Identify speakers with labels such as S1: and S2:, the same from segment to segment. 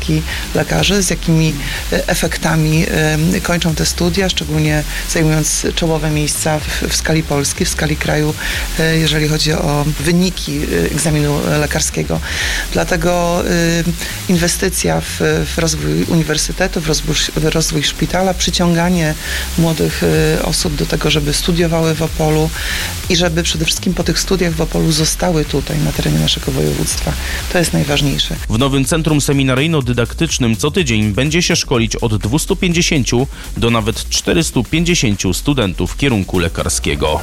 S1: wnioski lekarzy, z jakimi efektami kończą te studia, szczególnie zajmując czołowe miejsca w skali Polski, w skali kraju, jeżeli chodzi o wyniki egzaminu lekarskiego. Dlatego inwestycja w rozwój uniwersytetu, w rozwój szpitala, przyciąganie młodych osób do tego, żeby studiowały w Opolu i żeby przede wszystkim po tych studiach w Opolu zostały tutaj, na terenie naszego województwa. To jest najważniejsze.
S2: W nowym centrum seminaryjno-dydaktycznym co tydzień będzie się szkolić od 250 do nawet 450 studentów kierunku lekarskiego.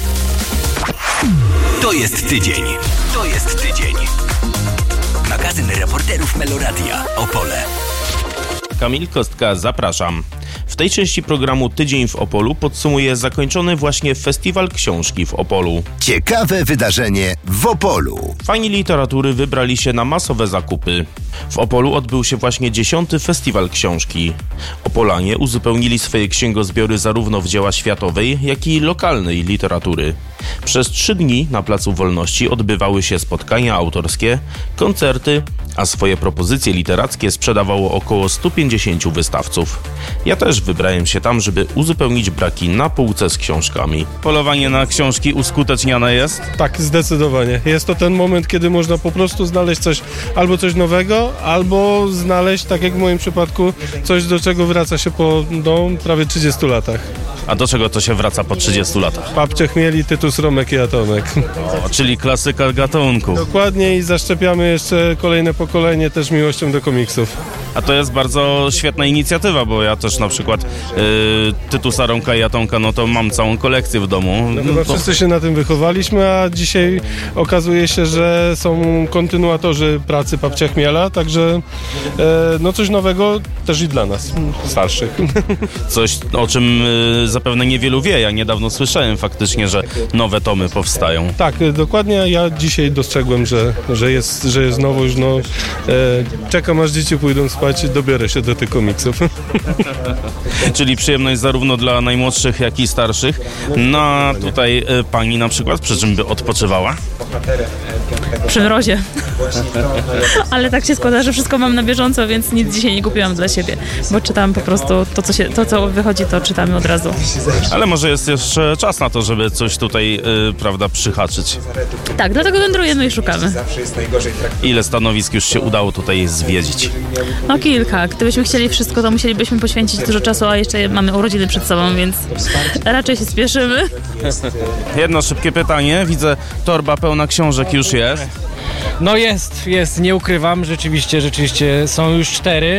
S3: To jest tydzień. To jest tydzień. Magazyn reporterów Meloradia Opole.
S2: Kamil Kostka, zapraszam. W tej części programu Tydzień w Opolu podsumuję zakończony właśnie Festiwal Książki w Opolu.
S3: Ciekawe wydarzenie w Opolu.
S2: Fani literatury wybrali się na masowe zakupy. W Opolu odbył się właśnie 10. Festiwal Książki. Opolanie uzupełnili swoje księgozbiory zarówno w dzieła światowej, jak i lokalnej literatury. Przez 3 dni na Placu Wolności odbywały się spotkania autorskie, koncerty, a swoje propozycje literackie sprzedawało około 150 wystawców. Ja też wybrałem się tam, żeby uzupełnić braki na półce z książkami. Polowanie na książki uskuteczniane jest?
S4: Tak, zdecydowanie. Jest to ten moment, kiedy można po prostu znaleźć coś nowego, albo znaleźć, tak jak w moim przypadku, coś, do czego wraca się po prawie 30 latach.
S2: A do czego to się wraca po 30 latach?
S4: Papcie Chmieli, Tytus, Romek i Atomek.
S2: O, czyli klasyka gatunku.
S4: Dokładnie, i zaszczepiamy jeszcze kolejne pokolenie też miłością do komiksów.
S2: A to jest bardzo świetna inicjatywa, bo ja też na przykład Tytusa, Romka i Atomka, no to mam całą kolekcję w domu.
S4: Chyba wszyscy się na tym wychowaliśmy, a dzisiaj okazuje się, że są kontynuatorzy pracy Papcia Chmiela, także coś nowego też i dla nas, starszych.
S2: Coś, o czym zapewne niewielu wie. Ja niedawno słyszałem faktycznie, że nowe tomy powstają.
S4: Tak, dokładnie. Ja dzisiaj dostrzegłem, że jest nowość. Czekam, aż dzieci pójdą spać, dobiorę się do tych komiksów.
S2: Czyli przyjemność zarówno dla najmłodszych, jak i starszych. No a tutaj pani na przykład przy czym by odpoczywała?
S5: Przy mrozie. Ale tak się składa, że wszystko mam na bieżąco, więc nic dzisiaj nie kupiłam dla siebie, bo czytam po prostu to, co wychodzi, to czytamy od razu.
S2: Ale może jest jeszcze czas na to, żeby coś tutaj, przyhaczyć.
S5: Tak, dlatego wędrujemy i szukamy.
S2: Ile stanowisk już się udało tutaj zwiedzić?
S5: No kilka. Gdybyśmy chcieli wszystko, to musielibyśmy poświęcić dużo czasu, a jeszcze mamy urodziny przed sobą, więc raczej się spieszymy.
S2: Jedno szybkie pytanie. Widzę, torba pełna książek już jest.
S6: No jest, nie ukrywam, rzeczywiście są już 4.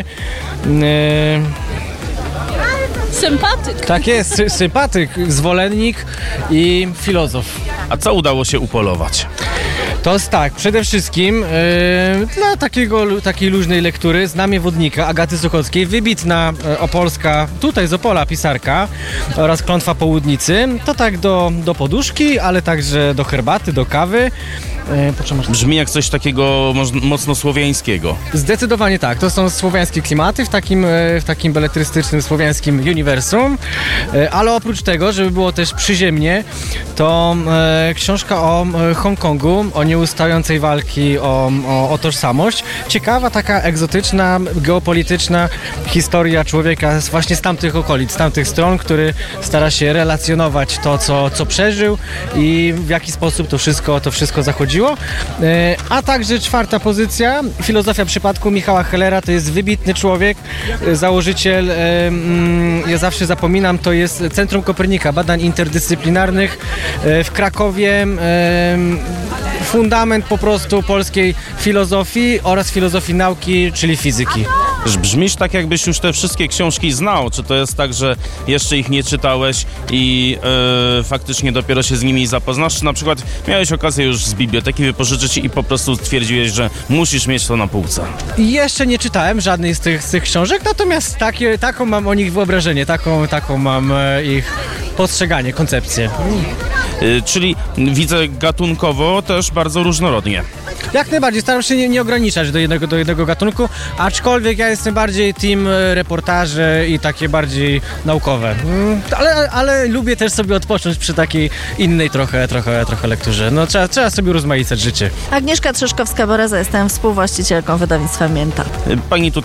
S5: Sympatyk.
S6: Tak jest, sympatyk, zwolennik i filozof.
S2: A co udało się upolować?
S6: To jest tak, przede wszystkim dla takiej luźnej lektury Znamie Wodnika Agaty Suchockiej, wybitna opolska, tutaj z Opola pisarka, oraz Klątwa Południcy. To tak do poduszki, ale także do herbaty, do kawy.
S2: Brzmi jak coś takiego mocno słowiańskiego.
S6: Zdecydowanie tak, to są słowiańskie klimaty w takim beletrystycznym słowiańskim uniwersum, ale oprócz tego, żeby było też przyziemnie, to książka o Hongkongu, o nieustającej walki o tożsamość. Ciekawa, taka egzotyczna, geopolityczna historia człowieka właśnie z tamtych okolic, z tamtych stron, który stara się relacjonować to, co przeżył i w jaki sposób to wszystko zachodziło. A także 4. pozycja, filozofia przypadku Michała Hellera. To jest wybitny człowiek, założyciel, ja zawsze zapominam, to jest Centrum Kopernika, badań interdyscyplinarnych w Krakowie. Fundament po prostu polskiej filozofii oraz filozofii nauki, czyli fizyki.
S2: Brzmisz tak, jakbyś już te wszystkie książki znał. Czy to jest tak, że jeszcze ich nie czytałeś i faktycznie dopiero się z nimi zapoznasz? Czy na przykład miałeś okazję już z biblioteki wypożyczyć i po prostu stwierdziłeś, że musisz mieć to na półce?
S6: Jeszcze nie czytałem żadnej z tych książek, natomiast taką mam o nich wyobrażenie, taką mam ich postrzeganie, koncepcję.
S2: Czyli widzę gatunkowo też bardzo różnorodnie.
S6: Jak najbardziej, staram się nie ograniczać do jednego gatunku, aczkolwiek ja jestem bardziej team reportaże i takie bardziej naukowe. Ale lubię też sobie odpocząć przy takiej innej trochę lekturze. No trzeba sobie urozmaicać życie.
S7: Agnieszka Trzeszkowska-Boreza, jestem współwłaścicielką wydawnictwa Mięta.
S2: Pani tutaj